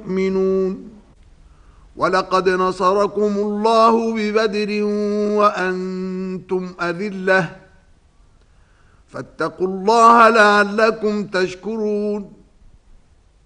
يؤمنون ولقد نصركم الله ببدر وأنتم أذلة فاتقوا الله لعلكم تشكرون